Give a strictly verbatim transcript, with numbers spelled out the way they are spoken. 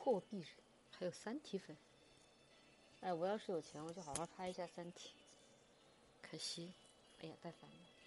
破地人，还有三体粉。哎，我要是有钱，我就好好拍一下三体。可惜，哎呀，太烦了。